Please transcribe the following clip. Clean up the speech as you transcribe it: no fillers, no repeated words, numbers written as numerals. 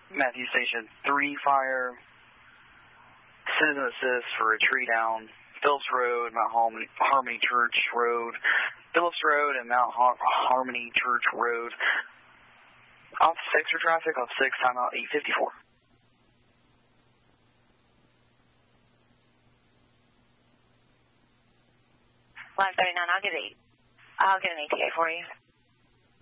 Matthew Station 3 fire. Citizen assist for a tree down. Phillips Road, Mount Harmony Church Road. Phillips Road and Mount Harmony Church Road. Off 6 for traffic, off 6, timeout 8:54. 139, I'll get an ETA for you.